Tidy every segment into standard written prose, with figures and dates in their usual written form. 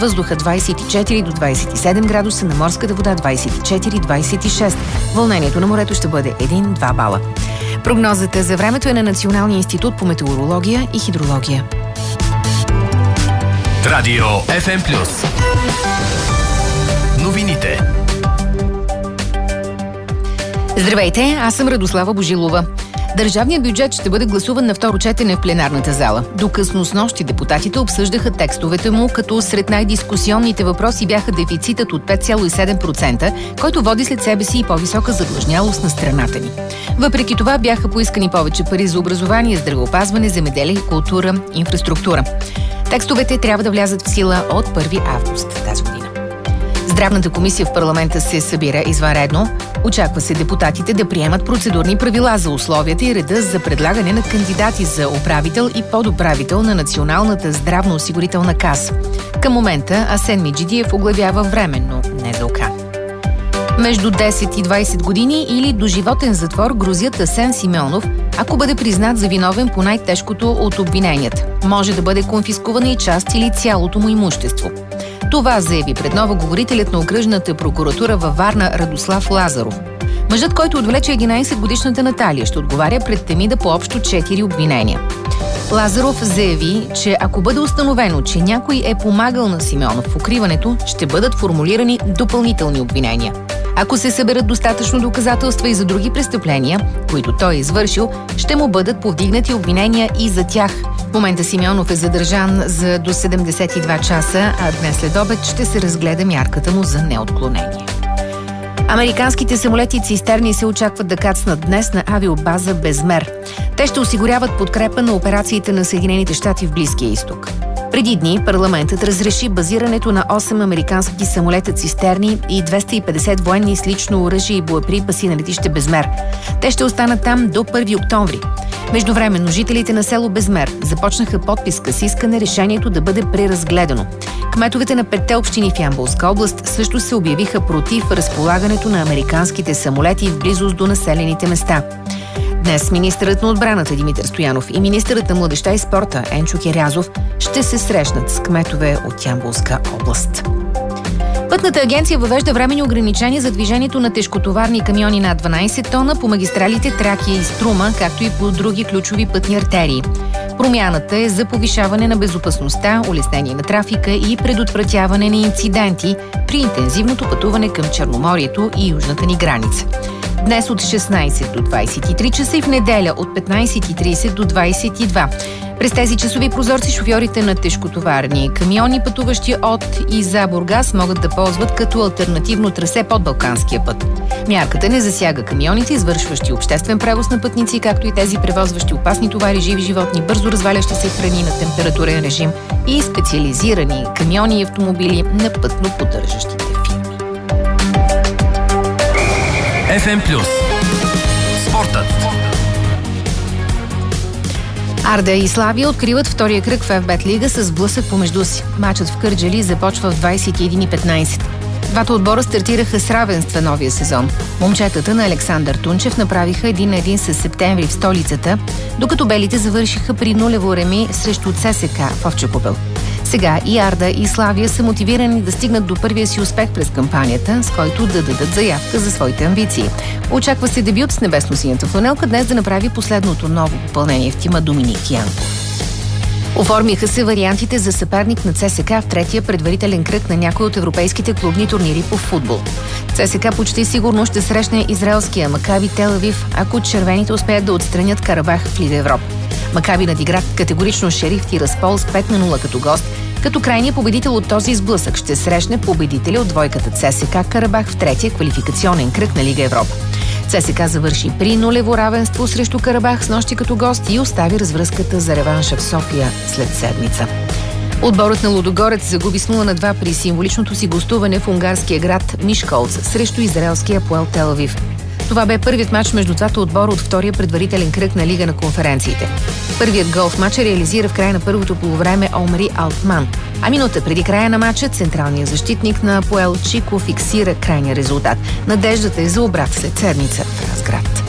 въздуха 24 до 27 градуса, на морската вода 24-26. Вълнението на морето ще бъде 1-2 бала. Прогнозата за времето е на Националния институт по метеорология и хидрология. Радио FM+. Новините. Здравейте, аз съм Радослава Божилова. Държавният бюджет ще бъде гласуван на второ четене в пленарната зала. До късно снощи депутатите обсъждаха текстовете му, като сред най-дискусионните въпроси бяха дефицитът от 5,7%, който води след себе си и по-висока задлъжнялост на страната ни. Въпреки това бяха поискани повече пари за образование, здравеопазване, земеделие, култура, инфраструктура. Текстовете трябва да влязат в сила от 1 август тази година. Здравната комисия в парламента се събира извънредно. Очаква се депутатите да приемат процедурни правила за условията и реда за предлагане на кандидати за управител и подуправител на Националната здравноосигурителна каса. Към момента Асен Меджидиев оглавява временно НЗОК. Между 10 и 20 години или доживотен затвор грозят Асен Симеонов, ако бъде признат за виновен по най-тежкото от обвиненията. Може да бъде конфискувана и част или цялото му имущество. Това заяви пред говорителят на окръжната прокуратура във Варна Радослав Лазаров. Мъжът, който отвлече 11-годишната Наталия, ще отговаря пред Темида по общо 4 обвинения. Лазаров заяви, че ако бъде установено, че някой е помагал на Симеонов в укриването, ще бъдат формулирани допълнителни обвинения. Ако се съберат достатъчно доказателства и за други престъпления, които той е извършил, ще му бъдат повдигнати обвинения и за тях. В момента Симеонов е задържан за до 72 часа, а днес след обед ще се разгледа мярката му за неотклонение. Американските самолети цистерни се очакват да кацнат днес на авиобаза Безмер. Те ще осигуряват подкрепа на операциите на Съединените щати в Близкия изток. Преди дни парламентът разреши базирането на 8 американски самолета цистерни и 250 военни с лично оръжие и боеприпаси на летище Безмер. Те ще останат там до 1 октомври. Междувременно жителите на село Безмер започнаха подписка с искане решението да бъде преразгледано. Кметовете на 5 общини в Ямболска област също се обявиха против разполагането на американските самолети в близост до населените места. Днес министърът на отбраната Димитър Стоянов и министърът на младежта и спорта Енчо Кирязов ще се срещнат с кметове от Ямболска област. Пътната агенция въвежда временни ограничения за движението на тежкотоварни камиони над 12 тона по магистралите Тракия и Струма, както и по други ключови пътни артерии. Промяната е за повишаване на безопасността, улеснение на трафика и предотвратяване на инциденти при интензивното пътуване към Черноморието и южната ни граница. Днес от 16 до 23 часа и в неделя от 15:30 до 22. През тези часови прозорци шофьорите на тежкотоварни камиони, пътуващи от и за Бургас, могат да ползват като алтернативно трасе под Балканския път. Мярката не засяга камионите, извършващи обществен превоз на пътници, както и тези превозващи опасни товари, живи животни, бързо развалящи се храни на температурен режим и специализирани камиони и автомобили на пътно поддържащите фирми. FM+. Спортът. Арда и Славия откриват втория кръг в FBET Лига с сблъсък помежду си. Мачът в Кърджали започва в 21:15. Двата отбора стартираха с равенства новия сезон. Момчетата на Александър Тунчев направиха 1-1 с Септември в столицата, докато белите завършиха при нулево реми срещу ЦСКА в Овча купел. Сега и Арда и Славия са мотивирани да стигнат до първия си успех през кампанията, с който да дадат заявка за своите амбиции. Очаква се дебют с небесно-синята фланелка днес да направи последното ново попълнение в тима Доминик Янков. Оформиха се вариантите за съперник на ЦСКА в третия предварителен кръг на някои от европейските клубни турнири по футбол. ЦСКА почти сигурно ще срещне израелския Макаби Тел Авив, ако червените успеят да отстранят Карабах в Лига Европа. Макаби надигра категорично Шериф Тираспол с 5-0 като гост, като крайният победител от този сблъсък ще срещне победителя от двойката ЦСКА Карабах в третия квалификационен кръг на Лига Европа. ЦСКА завърши при нулево равенство срещу Карабах снощи като гост и остави развръзката за реванша в София след седмица. Отборът на Лудогорец загуби с 0-2 при символичното си гостуване в унгарския град Мишколц срещу израелския Апоел Тел Авив. Това бе първият матч между двата отбора от втория предварителен кръг на Лига на конференциите. Първият гол в матча реализира в края на първото полувреме Омри Алтман. А минута преди края на матча централният защитник на Апоел Чико фиксира крайния резултат. Надеждата е за обрат след седмица в Разград.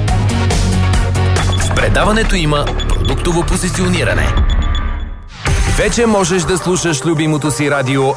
В предаването има продуктово позициониране. Вече можеш да слушаш любимото си радио